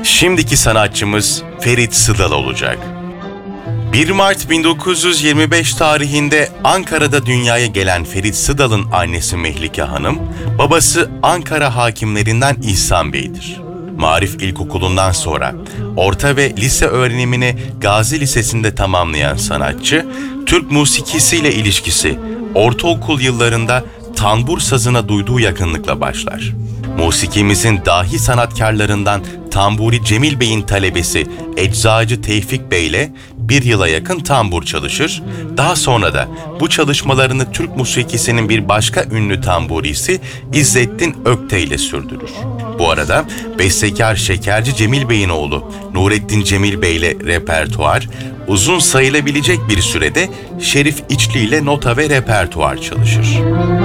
Şimdiki sanatçımız Ferit Sıdal olacak. 1 Mart 1925 tarihinde Ankara'da dünyaya gelen Ferit Sıdal'ın annesi Mehlike Hanım, babası Ankara hakimlerinden İhsan Bey'dir. Marif İlkokulu'ndan sonra orta ve lise öğrenimini Gazi Lisesi'nde tamamlayan sanatçı, Türk musikisiyle ilişkisi ortaokul yıllarında tanbur sazına duyduğu yakınlıkla başlar. Musikimizin dahi sanatkarlarından Tamburi Cemil Bey'in talebesi Eczacı Tevfik Bey ile bir yıla yakın tambur çalışır. Daha sonra da bu çalışmalarını Türk musikisinin bir başka ünlü tamburisi İzzettin Ökte ile sürdürür. Bu arada bestekar Şekerci Cemil Bey'in oğlu Nurettin Cemil Bey ile repertuar, uzun sayılabilecek bir sürede Şerif İçli ile nota ve repertuar çalışır.